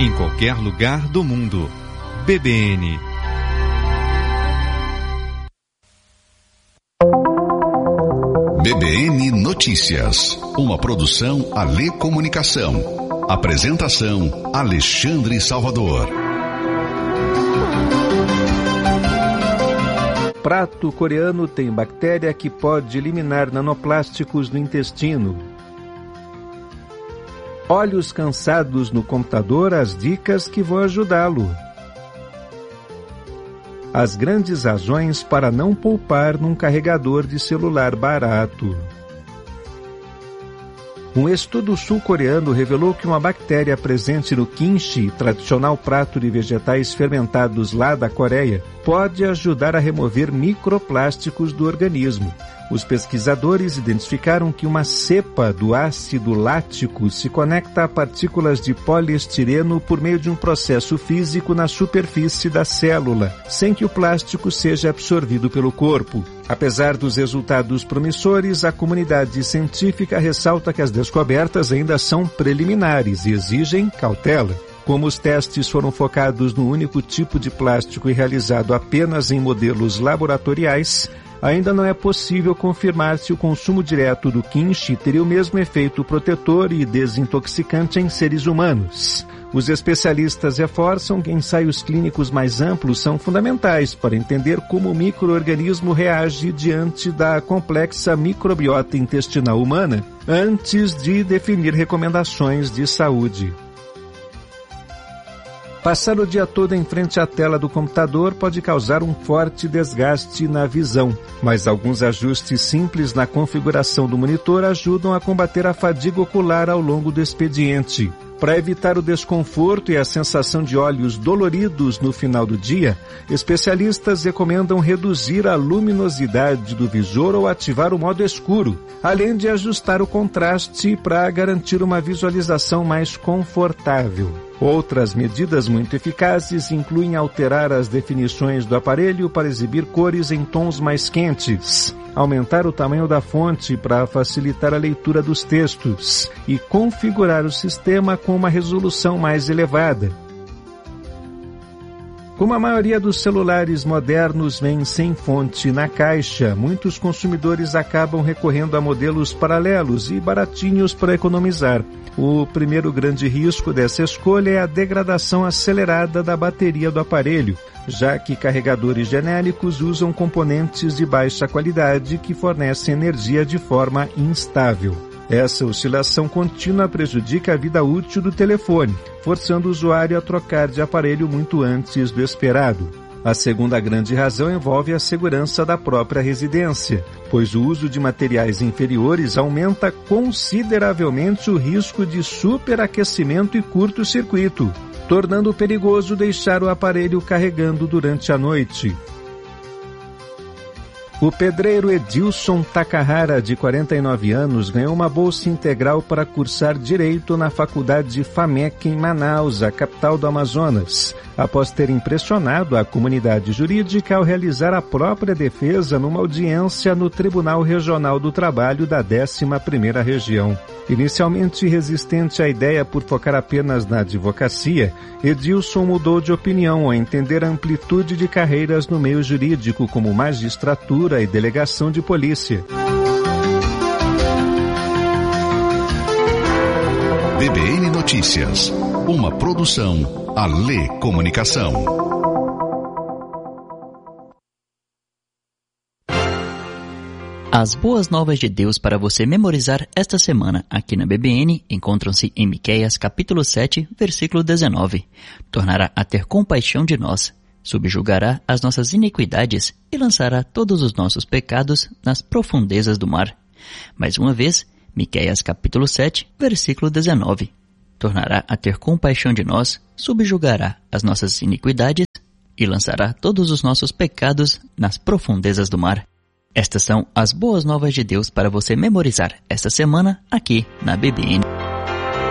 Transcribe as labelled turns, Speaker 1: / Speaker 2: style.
Speaker 1: em qualquer lugar do mundo. BBN.
Speaker 2: BBN Notícias, uma produção Alê Comunicação. Apresentação Alexandre Salvador.
Speaker 3: Prato coreano tem bactéria que pode eliminar nanoplásticos no intestino. Olhos cansados no computador, as dicas que vão ajudá-lo. As grandes razões para não poupar num carregador de celular barato. Um estudo sul-coreano revelou que uma bactéria presente no kimchi, tradicional prato de vegetais fermentados lá da Coreia, pode ajudar a remover microplásticos do organismo. Os pesquisadores identificaram que uma cepa do ácido lático se conecta a partículas de poliestireno por meio de um processo físico na superfície da célula, sem que o plástico seja absorvido pelo corpo. Apesar dos resultados promissores, a comunidade científica ressalta que as descobertas ainda são preliminares e exigem cautela. Como os testes foram focados no único tipo de plástico e realizado apenas em modelos laboratoriais, ainda não é possível confirmar se o consumo direto do kimchi teria o mesmo efeito protetor e desintoxicante em seres humanos. Os especialistas reforçam que ensaios clínicos mais amplos são fundamentais para entender como o micro-organismo reage diante da complexa microbiota intestinal humana, antes de definir recomendações de saúde. Passar o dia todo em frente à tela do computador pode causar um forte desgaste na visão, mas alguns ajustes simples na configuração do monitor ajudam a combater a fadiga ocular ao longo do expediente. Para evitar o desconforto e a sensação de olhos doloridos no final do dia, especialistas recomendam reduzir a luminosidade do visor ou ativar o modo escuro, além de ajustar o contraste para garantir uma visualização mais confortável. Outras medidas muito eficazes incluem alterar as definições do aparelho para exibir cores em tons mais quentes, aumentar o tamanho da fonte para facilitar a leitura dos textos e configurar o sistema com uma resolução mais elevada. Como a maioria dos celulares modernos vem sem fonte na caixa, muitos consumidores acabam recorrendo a modelos paralelos e baratinhos para economizar. O primeiro grande risco dessa escolha é a degradação acelerada da bateria do aparelho, já que carregadores genéricos usam componentes de baixa qualidade que fornecem energia de forma instável. Essa oscilação contínua prejudica a vida útil do telefone, forçando o usuário a trocar de aparelho muito antes do esperado. A segunda grande razão envolve a segurança da própria residência, pois o uso de materiais inferiores aumenta consideravelmente o risco de superaquecimento e curto-circuito, tornando perigoso deixar o aparelho carregando durante a noite. O pedreiro Edilson Takahara, de 49 anos, ganhou uma bolsa integral para cursar Direito na Faculdade FAMEC em Manaus, a capital do Amazonas, após ter impressionado a comunidade jurídica ao realizar a própria defesa numa audiência no Tribunal Regional do Trabalho da 11ª Região. Inicialmente resistente à ideia por focar apenas na advocacia, Edilson mudou de opinião ao entender a amplitude de carreiras no meio jurídico, como magistratura e delegação de polícia.
Speaker 2: BBN Notícias, uma produção Alê Comunicação.
Speaker 4: As boas novas de Deus para você memorizar esta semana aqui na BBN encontram-se em Miqueias capítulo 7, versículo 19. Tornará a ter compaixão de nós, subjugará as nossas iniquidades e lançará todos os nossos pecados nas profundezas do mar. Mais uma vez, Miqueias capítulo 7, versículo 19. Tornará a ter compaixão de nós, subjugará as nossas iniquidades e lançará todos os nossos pecados nas profundezas do mar. Estas são as boas novas de Deus para você memorizar esta semana aqui na BBN.